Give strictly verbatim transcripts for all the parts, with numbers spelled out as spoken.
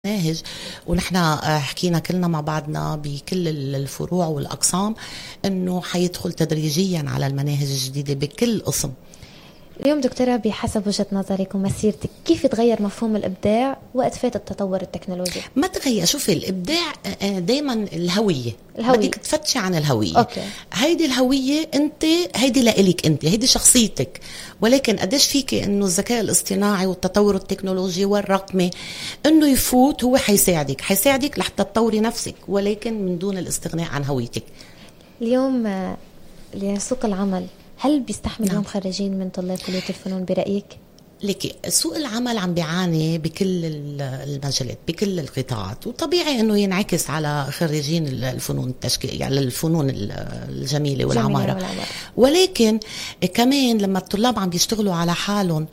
مناهج. ونحن حكينا كلنا مع بعضنا بكل الفروع والأقسام أنه حيدخل تدريجيا على المناهج الجديدة بكل قسم. اليوم دكتورة، بحسب وجهة نظرك ومسيرتك، كيف تغير مفهوم الإبداع وقت فات التطور التكنولوجي؟ ما تغير. شوفي، الإبداع دايما الهوية. الهوية بدك تفتشي عن الهوية. أوكي. هيدي الهوية أنت، هيدي لإلك أنت، هيدي شخصيتك. ولكن قديش فيك أنه الذكاء الاصطناعي والتطور التكنولوجي والرقمي أنه يفوت، هو حيساعدك حيساعدك لحتى تطوري نفسك، ولكن من دون الاستغناء عن هويتك. اليوم لسوق العمل، هل بيستحمل نعم. يوم خريجين من طلاب كلية الفنون برأيك؟ لكي سوق العمل عم بيعاني بكل المجالات، بكل القطاعات، وطبيعي انه ينعكس على خريجين الفنون التشكيلية، يعني الفنون الجميلة والعمارة. والعمارة. ولكن كمان لما الطلاب عم بيشتغلوا على حالهم،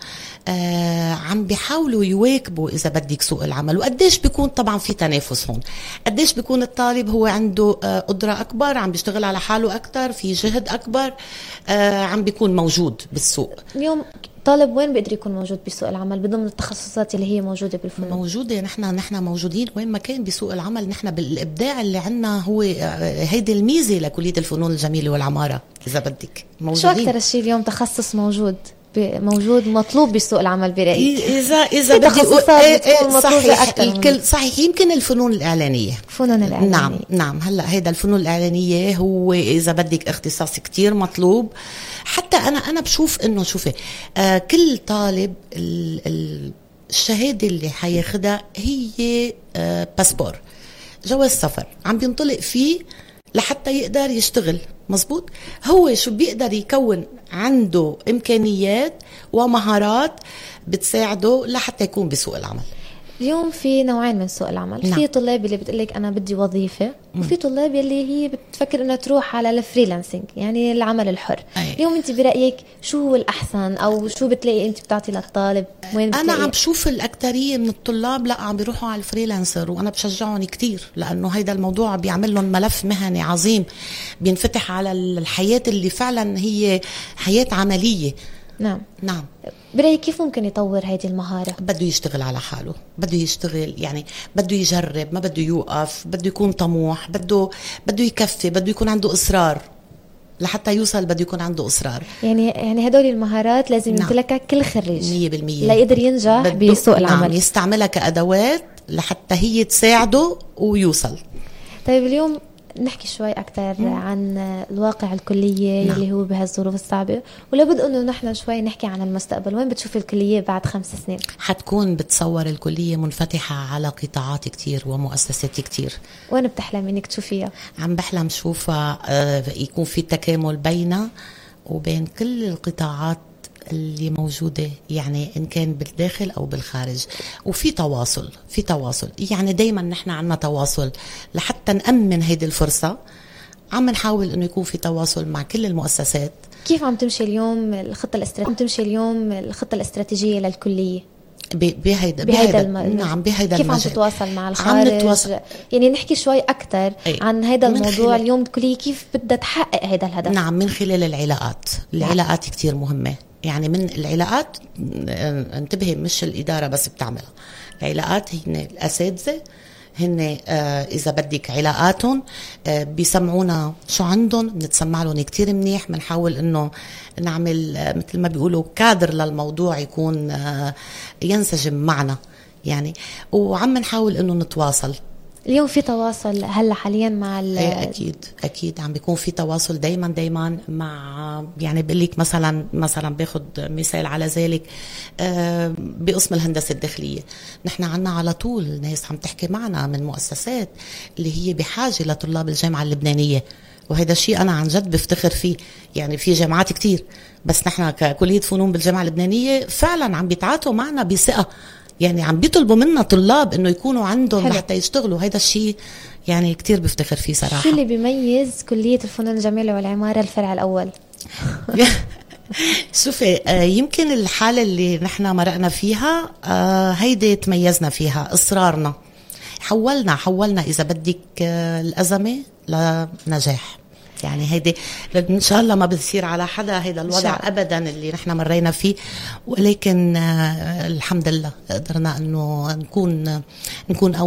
آه عم بيحاولوا يواكبوا اذا بدك سوق العمل. وقديش بيكون طبعا في تنافس هون، قديش بيكون الطالب هو عنده آه قدرة اكبر، عم بيشتغل على حاله اكتر، في جهد اكبر، آه عم بيكون موجود بالسوق. اليوم طالب وين بيقدر يكون موجود بسوق العمل بضمن التخصصات اللي هي موجودة بالفنون؟ موجودة. نحن نحن موجودين وين ما كان بسوق العمل. نحن بالإبداع اللي عنا هو هيدي الميزة لكلية الفنون الجميلة والعمارة إذا بدك. موجودين. شو أكتر الشيء اليوم تخصص موجود موجود مطلوب بسوق العمل برأيك؟ إذا إذا بدي تخصصات بتكون مطلوبة أكتر. الكل صحيح. يمكن الفنون الإعلانية. فنون الإعلانية. نعم نعم. هلا هيدا الفنون الإعلانية هو إذا بدك اختصاص كتير مطلوب. حتى أنا أنا بشوف إنه شوفي، آه كل طالب ال ال الشهادة اللي حياخدها هي آه باسبور، جواز سفر، عم بينطلق فيه لحتى يقدر يشتغل. مزبوط. هو شو بيقدر يكون عنده إمكانيات ومهارات بتساعده لحتى يكون بسوق العمل. اليوم في نوعين من سوق العمل. نعم. في طلاب اللي بتقلك أنا بدي وظيفة، وفي طلاب اللي هي بتفكر إنها تروح على الفريلانسينج، يعني العمل الحر. أي. اليوم أنت برأيك شو هو الأحسن، أو شو بتلاقي أنت بتعطي للطالب؟ وين أنا عم بشوف الأكترية من الطلاب لا عم بيروحوا على الفريلانسر، وأنا بشجعهم كتير، لأنه هيدا الموضوع بيعمل لهم ملف مهني عظيم، بينفتح على الحياة اللي فعلا هي حياة عملية. نعم نعم. برأيك كيف ممكن يطور هذه المهارة؟ بده يشتغل على حاله، بده يشتغل، يعني بده يجرب، ما بده يوقف، بده يكون طموح، بده بده يكفي، بده يكون عنده إصرار لحتى يوصل، بده يكون عنده إصرار. يعني يعني هدول المهارات لازم نعم. يمتلكها كل خريج مية بالمية لا يقدر ينجح بسوق العمل. نعم. يستعملها كأدوات لحتى هي تساعده ويوصل. طيب اليوم نحكي شوي أكتر مم. عن الواقع الكلية. نعم. اللي هو بهالظروف الصعبة، ولابد أنه نحن شوي نحكي عن المستقبل. وين بتشوف الكلية بعد خمس سنين؟ حتكون بتصور الكلية منفتحة على قطاعات كتير ومؤسسات كتير. وين بتحلم إنك تشوفيها؟ عم بحلم شوفها يكون في تكامل بيننا وبين كل القطاعات اللي موجودة، يعني إن كان بالداخل أو بالخارج، وفي تواصل في تواصل يعني دايما نحن عنا تواصل لحتى نأمن هيدي الفرصة. عم نحاول إنه يكون في تواصل مع كل المؤسسات. كيف عم تمشي اليوم الخطة الاستراتيجية؟ عم تمشي اليوم الخطة الاستراتيجية للكلية بهيدا بهيدا الم... نعم بهيدا كيف المجال. عم تتواصل مع الخارج؟ عم نتواصل... يعني نحكي شوي أكتر أي. عن هذا الموضوع. خلال... اليوم الكلية كيف بدها تحقق هذا الهدف؟ نعم، من خلال العلاقات. العلاقات نعم. كتير مهمة. يعني من العلاقات، انتبهي، مش الإدارة بس بتعملها. العلاقات هن الأساتذة، هن آه إذا بدك علاقاتهم آه بيسمعونا شو عندهم، بنتسمع لهم كتير منيح. بنحاول إنه نعمل آه مثل ما بيقولوا كادر للموضوع يكون آه ينسجم معنا يعني. وعم نحاول إنه نتواصل. اليوم في تواصل هلا حاليا مع ال اكيد اكيد عم بيكون في تواصل دايما دايما مع، يعني بقول لك مثلا مثلا باخذ مثال على ذلك آه بقسم الهندسه الداخليه. نحن عنا على طول ناس عم تحكي معنا من مؤسسات اللي هي بحاجه لطلاب الجامعه اللبنانيه، وهذا الشيء انا عن جد بفتخر فيه. يعني في جامعات كتير، بس نحن ككليه فنون بالجامعه اللبنانيه فعلا عم بيتعاطوا معنا بثقه، يعني عم بيطلبوا منا طلاب انه يكونوا عندهم حلو. حتى يشتغلوا. هيدا الشيء يعني كتير بفتخر فيه صراحة. شو اللي بيميز كلية الفنون الجميلة والعمارة الفرع الأول؟ شوفي، يمكن الحالة اللي نحن مرقنا فيها هيدي تميزنا فيها، إصرارنا. حولنا حولنا إذا بدك الأزمة لنجاح. يعني هيدي ان شاء الله ما بتصير على حدا هيدا الوضع ابدا اللي نحن مرينا فيه، ولكن الحمد لله قدرنا انه نكون نكون